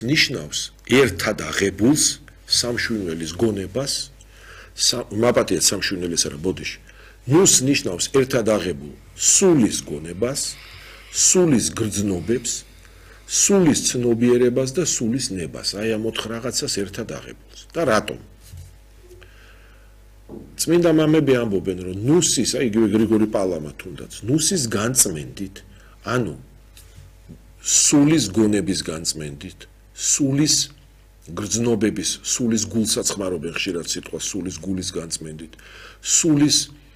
ნიშნავს ერთად აღებულს სამშვინველის გონებას მაპატიეთ სამშვინველის არა ბოდიში ნუს ნიშნავს ერთად აღებულ სულის გონებას სულის გრძნობებს სულის ცნობიერებას და სულის ნებას აი ამ 4 რაღაცას ერთად აღებულს და რატომ წმინდა მამები ამბობენ რომ ნუსის აი იგივე გრიგორი პალამა თუნდაც ნუსის განწმენდით ანუ სულის გონების განწმენდით სულის გრძნობების სულის გულსაც ხმარობენ ხშირად სიტყვა სულის გულის განწმენდით სულის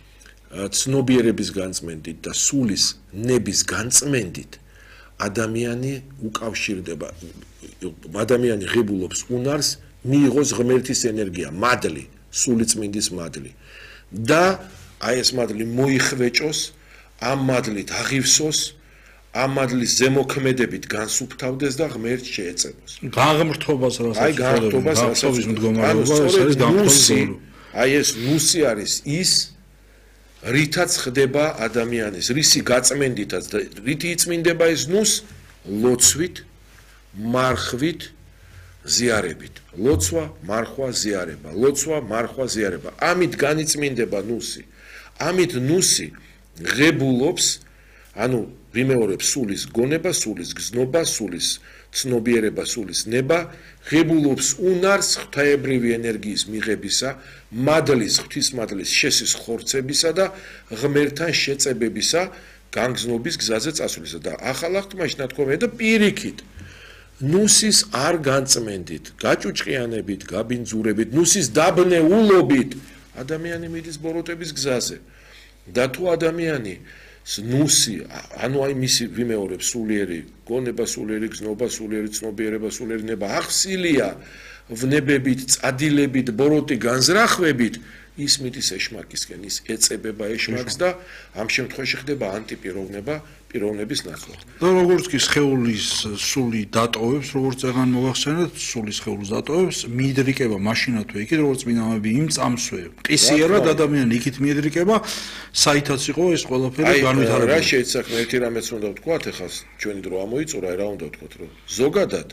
ცნობიერების განწმენდით და სულის ნების განწმენდით ადამიანი უკავშირდება ადამიანი ღებულობს უნარს მიიღოს ღმერთის ენერგია მადლი სული წმინდის მადლი და აი ეს მადლი მოიხვეჭოს ამ მადლით აღივსოს ამ მადლის ზემოქმედებით განსუფთავდეს და ღმერთს შეეწებოს. გაღმრთობას რასაც აი გაღმრთობას რასაც მდგომარეობა არის ნუსი. აი ეს ნუსი არის ის რითაც ხდება ადამიანის რისი გაწმენდითაც და რითი იწმინდება ეს ნუს ლოცვით, მარხვით, ზიარებით. ლოცვა, მარხვა, ზიარება. ლოცვა, მარხვა, ზიარება. ამით განიწმინდება ნუსი. ამით ნუსი ღებულობს ანუ ვიმეორებს სულის გონება, სულის გზნობა, სულის ცნობიერება, სულის ნება, ღებულობს უნარს ღვთაებრივი ენერგიის მიღებისა, მადლის, ღვთისმადლის შესის ხორცებისა და ღმერთთან შეწებებისა, განგზნობის გზაზე წასვლისა და ახალ აღთქმაში ნათქვამია და პირიქით ნუსის არ განწმენდით, გაჭუჭყიანებით, გაბინძურებით, ნუსის დაბნეულობით ადამიანი მიდის ბოროტების გზაზე და თუ ადამიანი ნუსი ანუ აი მისი ვიმეორებს სულიერი გონება სულიერი გზნობა სულიერი ცნობიერება სულიერი ნება ახსილია ვნებებით წადილებით ბოროტი განზრახვებით ის მიდის ეშმაკისკენ ის ეწებება ეშმაკს და ამ შემთხვევაში ხდება ანტიპიროვნება პიროვნების ნაცვლად და როგორც კი სხეულის სული დატოვებს როგორც წეგან მოვახსენეთ სულის სხეულს დატოვებს მიიდრიკება მაშინათვე იქით როგორც წმინდანები იმ წამსვე ყისიერად ადამიანი იქით მიიდრიკება საითაც იყო ეს ყველაფერი განვითარებული რა შეიძლება ერთი რამეც უნდა ვთქვათ ეხლა ჩვენი დრო ამოიწურა რა უნდა ვთქვათ რომ ზოგადად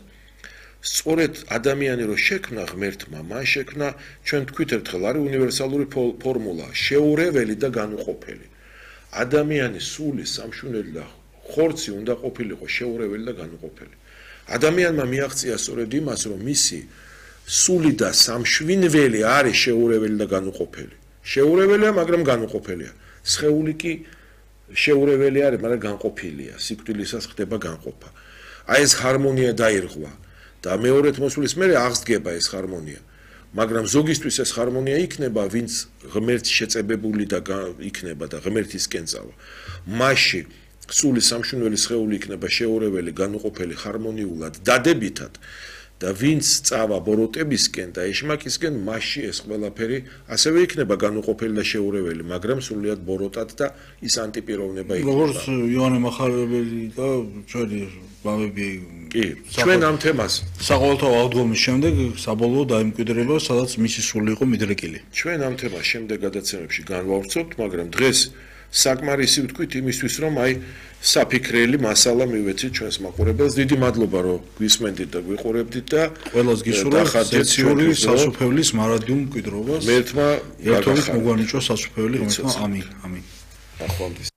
სწორედ ადამიანი რო შექმნა ღმერთმა მან შექმნა ჩვენ თქვით ერთხელ არის უნივერსალური ფორმულა შეურეველი და განუყოფელი ადამიანის სული სამშვენელი და ხორცი უნდა ყოფილიყო შეურეველი და განუყოფელი ადამიანმა მიაღწია სწორედ იმას რომ მისი სული და სამშვენელი არის შეურეველი და განუყოფელი შეურეველია მაგრამ განუყოფელია სხეული კი შეურეველი არის მაგრამ განყოფილია სიკვდილისას ხდება განყოფა აი ეს ჰარმონია დაირღვა და მეორეთ მოსვლის მერე აღსდგება ეს ჰარმონია მაგრამ ზოგისთვის ეს ჰარმონია იქნება ვინც ღმერთს შეწებებული და იქნება და ღმერთისკენ წავა მასში სული სამშვენელი სხეული იქნება შეურეველი განუყოფელი ჰარმონიულად დადებითად და ვინც წავა ბოროტებისკენ და ეშმაკისკენ მასში ეს ყველაფერი ასევე იქნება განუყოფელი და შეურეველი მაგრამ სულიად ბოროტად და ის ანტიპიროვნება იქნება როგორც იოანე მახარებელი და ჩვენი მამები კი ჩვენ ამ თემას საყოველთაო აღდგომის შემდეგ საბოლოო დაიმკვიდრება სადაც მისი სული იყო მიდრეკილი ჩვენ ამ თემას შემდეგ გადაცემებში განვავრცობთ მაგრამ დღეს საკმარისი ვთქვით იმისთვის რომ აი საფიქრელი მასალა მივეცით ჩვენს მაყურებელს დიდი მადლობა რომ გვისმენდით და გვიყურებდით და ყველას გისურვებთ სეციური სასופევლის მარადიულ მკვიდრობას მერთმა ერთობით მოგვანიჭოს სასופეველი ღმერთმა ამინ ამინ ახლა